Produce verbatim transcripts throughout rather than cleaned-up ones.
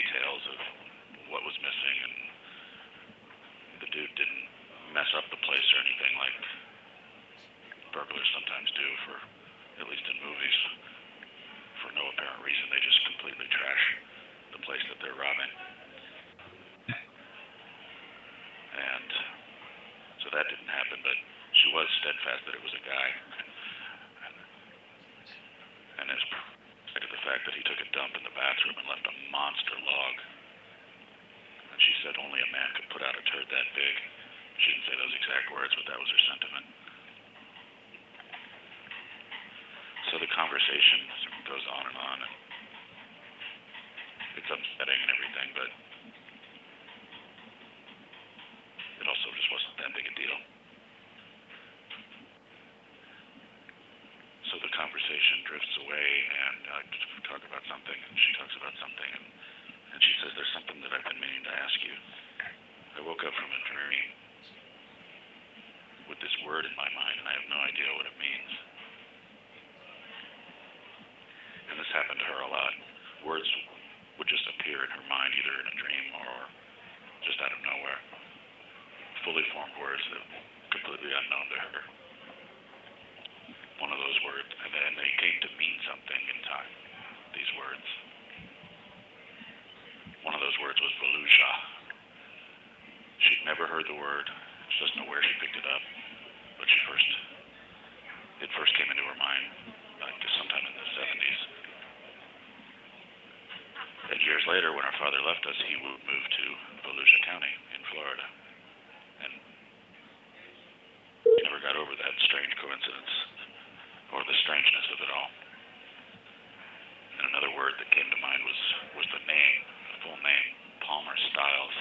details of what was missing, and the dude didn't mess up the place or anything like burglars sometimes do, for at least in movies, for no apparent reason. They just completely trash the place that they're robbing. And so that didn't happen, but she was steadfast that it was a guy. And it's to the fact that he took a dump in the bathroom and left a monster log. And she said only a man could put out a turd that big. She didn't say those exact words, but that was her sentiment. So the conversation goes on and on, and it's upsetting and everything, but it also just wasn't that big a deal. So the conversation drifts away, and I talk about something, and she talks about something, and, and she says, there's something that I've been meaning to ask you. I woke up from a dream with this word in my mind, and I have no idea what it means. And this happened to her a lot. Words would just appear in her mind, either in a dream or just out of nowhere. Fully formed words that were completely unknown to her. One of those words, and then they came to mean something in time, these words. One of those words was Volusia. She'd never heard the word. She doesn't know where she picked it up, but she first, it first came into her mind, I guess sometime in the seventies. And years later, when her father left us, he moved to Volusia County in Florida. And he never got over that strange coincidence, or the strangeness of it all. And another word that came to mind was, was the name, the full name, Palmer Stiles.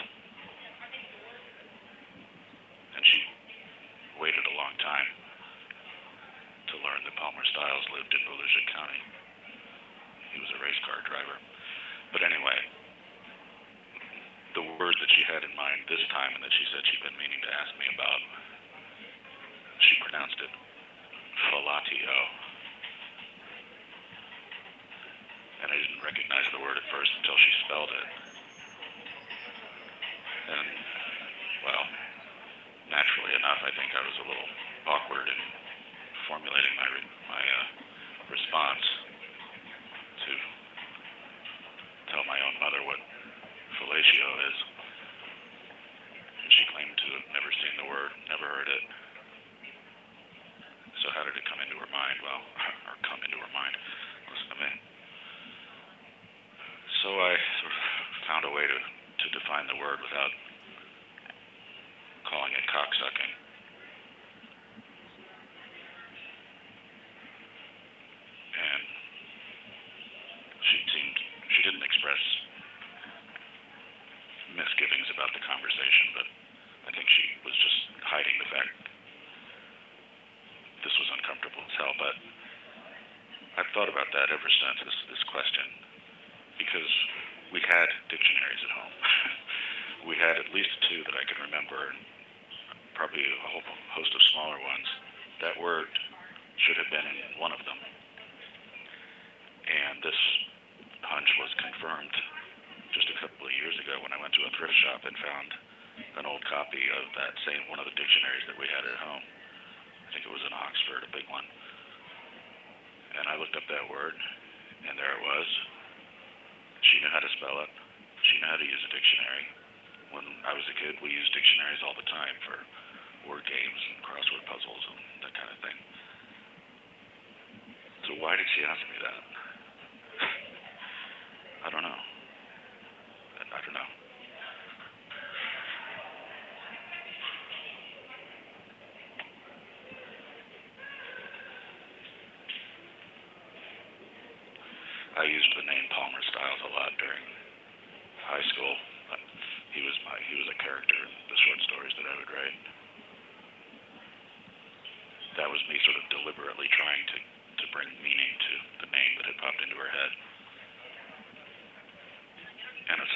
And she waited a long time to learn that Palmer Stiles lived in Volusia County. He was a race car driver. But anyway, the word that she had in mind this time, and that she said she'd been meaning to ask me about, she pronounced it fellatio. And I didn't recognize the word at first until she spelled it. And, well, naturally enough, I think I was a little awkward in formulating my re- my uh, response to tell my own mother what fellatio is. And she claimed to have never seen the word, never heard it. So how did it come into her mind? Well, or come into her mind. Listen to me. So I sort of found a way to, to define the word without calling it cocksucking. And she seemed, she didn't express misgivings about the conversation, but I think she was just hiding the fact this was uncomfortable as hell. But I've thought about that ever since, this, this question, because we had dictionaries at home. We had at least two that I can remember, and probably a whole host of smaller ones. That word should have been in one of them. And this hunch was confirmed just a couple of years ago when I went to a thrift shop and found an old copy of that same one of the dictionaries that we had at home. I think it was in Oxford, a big one. And I looked up that word, and there it was. She knew how to spell it. She knew how to use a dictionary. When I was a kid, we used dictionaries all the time for word games and crossword puzzles and that kind of thing. So why did she ask me that? I don't know. I don't know. I used the name Palmer Stiles a lot during high school. He was my he was a character in the short stories that I would write. That was me sort of deliberately trying to, to bring meaning to the name that had popped into her head. And at